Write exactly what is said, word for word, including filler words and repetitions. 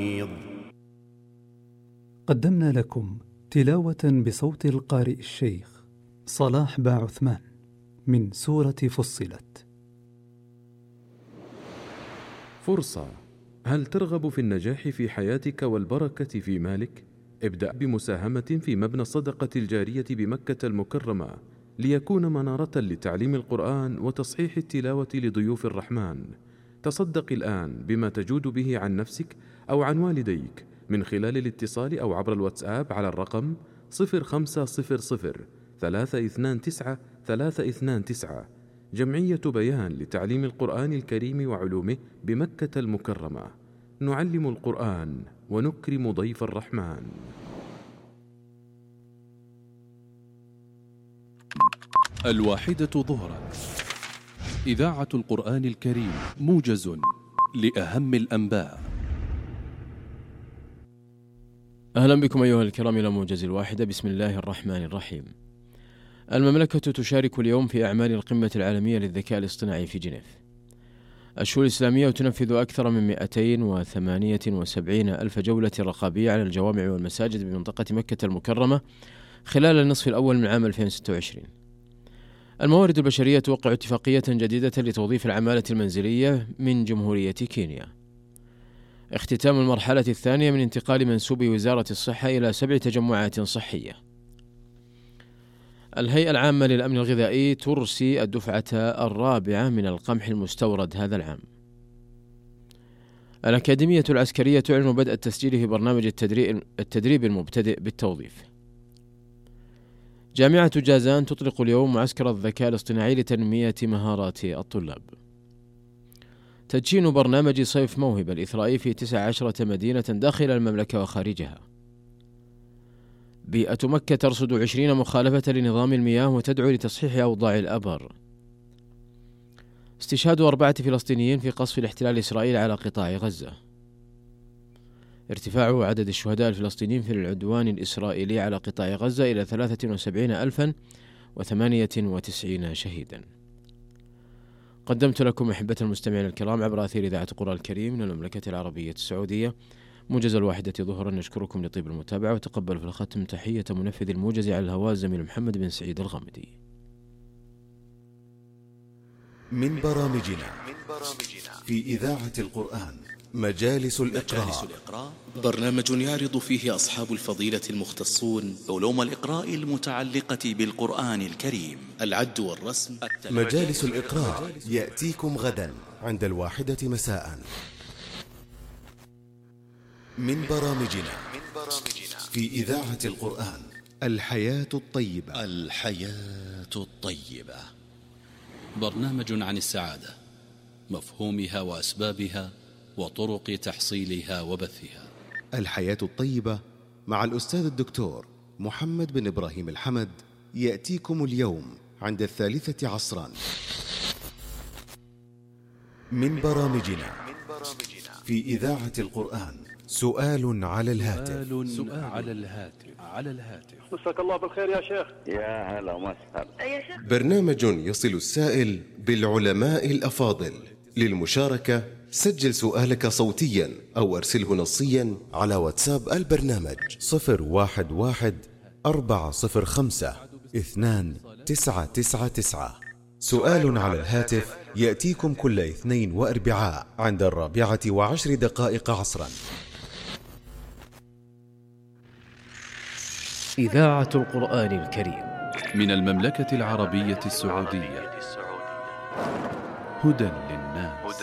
قدمنا لكم تلاوة بصوت القارئ الشيخ صلاح با عثمان من سورة فصلت. فرصة. هل ترغب في النجاح في حياتك والبركة في مالك؟ ابدأ بمساهمة في مبنى الصدقة الجارية بمكة المكرمة ليكون منارة لتعليم القرآن وتصحيح التلاوة لضيوف الرحمن. تصدق الآن بما تجود به عن نفسك أو عن والديك من خلال الاتصال أو عبر الواتساب على الرقم صفر خمسة صفر صفر ثلاثة اثنان تسعة ثلاثة اثنان تسعة. جمعية بيان لتعليم القرآن الكريم وعلومه بمكة المكرمة. نعلم القرآن ونكرم ضيف الرحمن. الواحدة ظهرا، إذاعة القرآن الكريم، موجز لأهم الأنباء. أهلا بكم أيها الكرام إلى موجز الواحدة. بسم الله الرحمن الرحيم. المملكة تشارك اليوم في أعمال القمة العالمية للذكاء الاصطناعي في جنيف. الشؤون الإسلامية تنفذ أكثر من مئتين وثمانية وسبعين ألف جولة رقابية على الجوامع والمساجد بمنطقة مكة المكرمة خلال النصف الأول من عام ألفين وستة وعشرين. الموارد البشرية توقع اتفاقية جديدة لتوظيف العمالة المنزلية من جمهورية كينيا. اختتام المرحلة الثانية من انتقال منسوبي وزارة الصحة إلى سبع تجمعات صحية. الهيئة العامة للأمن الغذائي ترسي الدفعة الرابعة من القمح المستورد هذا العام. الأكاديمية العسكرية تعلن بدء التسجيل في برنامج التدريب المبتدئ بالتوظيف. جامعة جازان تطلق اليوم معسكر الذكاء الاصطناعي لتنمية مهارات الطلاب. تدشين برنامج صيف موهبة الإثرائي في تسع عشرة مدينة داخل المملكة وخارجها. بيئة مكة ترصد عشرين مخالفة لنظام المياه وتدعو لتصحيح أوضاع الأبر. استشهاد أربعة فلسطينيين في قصف الاحتلال الإسرائيلي على قطاع غزة. ارتفاع عدد الشهداء الفلسطينيين في العدوان الإسرائيلي على قطاع غزة إلى ثلاثة وسبعين ألفا وثمانية وتسعين شهيدا. قدمت لكم أحبة المستمعين الكرام عبر أثير إذاعة القرآن الكريم من المملكة العربية السعودية موجز الواحدة ظهرا. نشكركم لطيب المتابعة وتقبل في الختم تحية منفذ الموجز على الهواء زميل محمد بن سعيد الغامدي. من برامجنا في إذاعة القرآن مجالس الإقراء، برنامج يعرض فيه أصحاب الفضيلة المختصون علوم الإقراء المتعلقة بالقرآن الكريم، العد والرسم. مجالس الإقراء يأتيكم غدا عند الواحدة مساء. من برامجنا في إذاعة القرآن الحياة الطيبة. الحياة الطيبة برنامج عن السعادة، مفهومها وأسبابها وطرق تحصيلها وبثها. الحياة الطيبة مع الأستاذ الدكتور محمد بن إبراهيم الحمد يأتيكم اليوم عند الثالثة عصرا. من برامجنا في إذاعة القرآن سؤال على الهاتف. سؤال على الهاتف على الهاتف مساك الله بالخير يا شيخ. يا هلا وسهلا يا شيخ. برنامج يصل السائل بالعلماء الأفاضل. للمشاركة سجل سؤالك صوتيا أو أرسله نصيا على واتساب البرنامج صفر واحد واحد أربعة صفر خمسة اثنان تسعة تسعة تسعة. سؤال على الهاتف يأتيكم كل اثنين وأربعاء عند الرابعة وعشر دقائق عصرا. إذاعة القرآن الكريم من المملكة العربية السعودية، هدى للناس.